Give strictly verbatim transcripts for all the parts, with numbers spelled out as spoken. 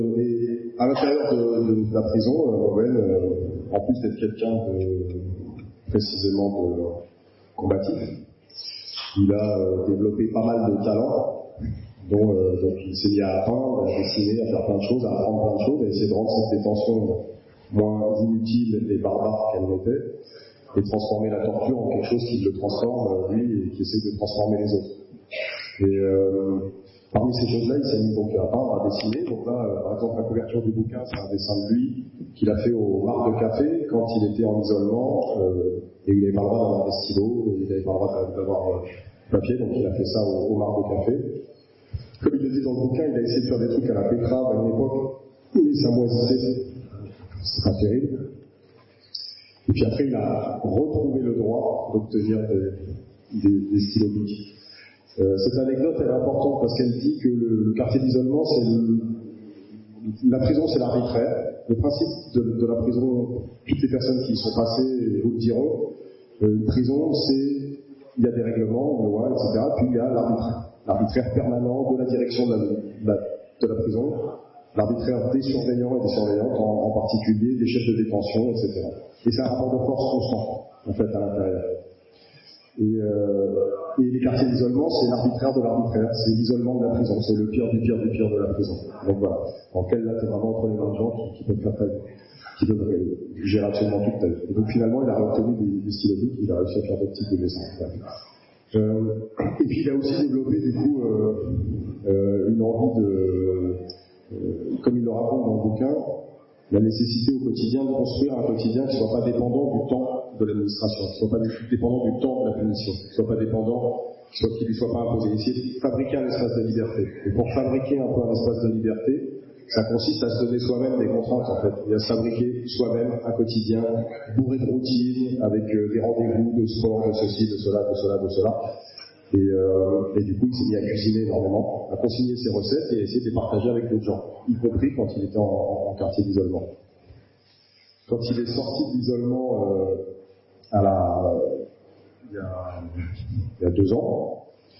Et à l'intérieur de, de, de la prison, Owen, euh, en plus d'être quelqu'un de précisément de combatif, il a euh, développé pas mal de talents, dont euh, donc il s'est mis à peindre, à dessiner, à faire plein de choses, à apprendre plein de choses, à essayer de rendre cette détention moins inutile et barbare qu'elle n'était, et transformer la torture en quelque chose qui le transforme, lui, et qui essaie de transformer les autres. Et euh, parmi ces choses-là, il s'est mis donc à peindre, à dessiner. Donc là, euh, par exemple, la couverture du bouquin, c'est un dessin de lui qu'il a fait au Mar de Café quand il était en isolement, euh, et il n'avait pas le droit d'avoir des stylos, il n'avait pas le droit d'avoir euh, papier, donc il a fait ça au, au Mar de Café. Comme il le dit dans le bouquin, il a essayé de faire des trucs à la Pétrave à une époque où ça moisissait. C'est pas terrible. Et puis après, il a retrouvé le droit d'obtenir des, des, des stylos bics. Euh, cette anecdote, elle est importante parce qu'elle dit que le, le quartier d'isolement, c'est le, la prison, c'est l'arbitraire. Le principe de, de la prison, toutes les personnes qui y sont passées vous le diront, euh, une prison, c'est, il y a des règlements, des lois, et cetera. Puis il y a l'arbitraire. L'arbitraire permanent de la direction de la, de la, de la prison, l'arbitraire des surveillants et des surveillantes, en, en particulier des chefs de détention, et cetera. Et c'est un rapport de force constant, en fait, à l'intérieur. Et, euh, et les quartiers d'isolement, c'est l'arbitraire de l'arbitraire, c'est l'isolement de la prison, c'est le pire du pire du pire de la prison. Donc voilà, en quel là, t'es vraiment entre les mains de gens qui, qui peuvent faire ta vie, qui peuvent euh, gérer absolument toute ta vie. Et donc finalement, il a obtenu des, des stylos bics, il a réussi à faire d'autres types de dessins. Euh, et puis il a aussi développé du coup euh, euh, une envie de, euh, comme il le raconte dans le bouquin, la nécessité au quotidien de construire un quotidien qui ne soit pas dépendant du temps de l'administration, qui ne soit pas dépendant du temps de la punition, qui ne soit pas dépendant, qui ne lui soit pas imposé. Essayer de fabriquer un espace de liberté. Et pour fabriquer un peu un espace de liberté, ça consiste à se donner soi-même des contraintes en fait, et à se fabriquer soi-même un quotidien bourré de routine, avec euh, des rendez-vous de sport, de ceci, de cela, de cela, de cela. Et, euh, et du coup, il s'est mis à cuisiner énormément, à consigner ses recettes et à essayer de les partager avec d'autres gens, y compris quand il était en, en, en quartier d'isolement. Quand il est sorti de l'isolement euh, à la, il, y a, il y a deux ans,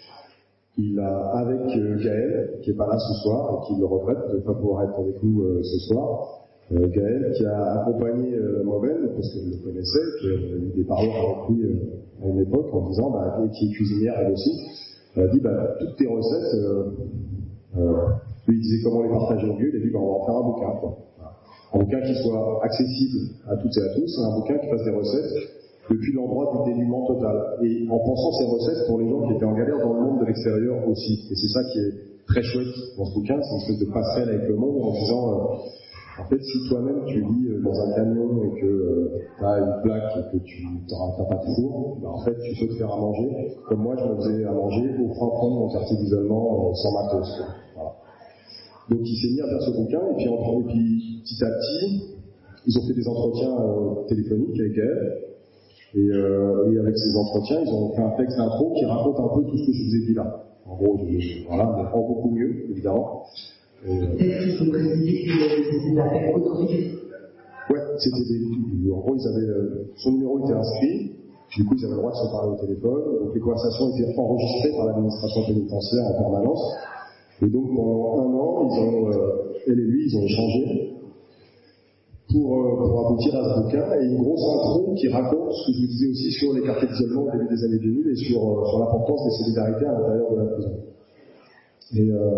il a, avec euh, Gaël, qui n'est pas là ce soir et qui le regrette de ne pas pouvoir être avec nous euh, ce soir, euh, Gaël qui a accompagné euh, Maubel, parce qu'il le connaissait, qui a eu des paroles avec lui euh, à une époque, en disant, bah, qui est cuisinière elle aussi, elle a dit, bah, toutes tes recettes, euh, euh, lui il disait comment les partager au mieux, il a dit, bah, on va en faire un bouquin, quoi. Un bouquin qui soit accessible à toutes et à tous, un bouquin qui fasse des recettes depuis l'endroit du dénuement total. Et en pensant ces recettes pour les gens qui étaient en galère dans le monde de l'extérieur aussi. Et c'est ça qui est très chouette dans ce bouquin, c'est une espèce de passerelle avec le monde en disant, euh, en fait, si toi-même tu vis euh, dans un camion et que euh, tu as une plaque et que tu n'as pas de four, ben, en fait, tu peux te faire à manger, comme moi je me faisais à manger au fin fond de mon quartier d'isolement euh, sans matos. Quoi. Voilà. Donc il s'est mis à faire ce bouquin, et puis, en, et puis petit à petit, ils ont fait des entretiens euh, téléphoniques avec elle. Et, euh, et avec ces entretiens, ils ont fait un texte d'intro qui raconte un peu tout ce que je vous ai dit là. En gros, je, voilà, mais en beaucoup mieux, évidemment. Et, euh, Est-ce qu'il faut préciser que c'était des appels autorisés? Ouais, c'était des. En gros, ils avaient, euh, son numéro était inscrit. Du coup, ils avaient le droit de se parler au téléphone. Donc, les conversations étaient enregistrées par l'administration pénitentiaire en permanence. Et donc, pendant un an, ils ont, euh, elle et lui, ils ont échangé. Pour, euh, pour aboutir à ce bouquin, et une grosse intro qui raconte ce que je vous disais aussi sur les quartiers d'isolement au début des années deux mille et sur, euh, sur l'importance des solidarités à l'intérieur de la prison. Et euh,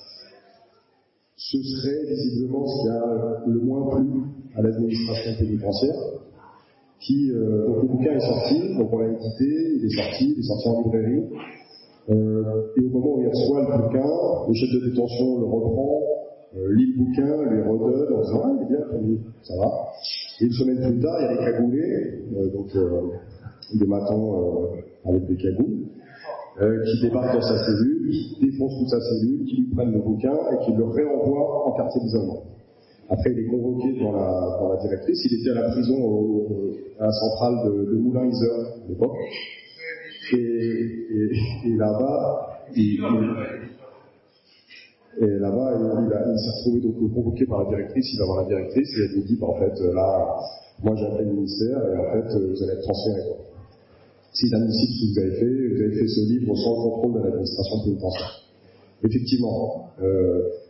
ce serait visiblement ce qui a le moins plu à l'administration pénitentiaire, qui, euh, donc le bouquin est sorti, donc on l'a édité, il est sorti, il est sorti en librairie, euh, et au moment où il reçoit le bouquin, le chef de détention le reprend, Euh, lit le bouquin, lui redonne en disant ah il est bien, lui, ça va. Et une semaine plus tard, il y a les cagoulés, euh, donc euh, des matons euh, avec des cagoules, euh, qui débarquent dans sa cellule, qui défoncent toute sa cellule, qui lui prennent le bouquin et qui le réenvoient en quartier d'isolement. Après, il est convoqué dans la, dans la directrice. Il était à la prison, au, à la centrale de, de Moulins-Isère à l'époque. Et, et, et là-bas, il, il Et là-bas, il, il, a, il s'est retrouvé donc convoqué par la directrice, il va voir la directrice, et elle lui dit, bah, en fait, là, moi j'ai appelé le ministère, et en fait, vous allez être transféré, quoi. C'est inadmissible ce que vous avez fait, vous avez fait ce livre sans le contrôle de l'administration pénitentiaire. Effectivement, euh,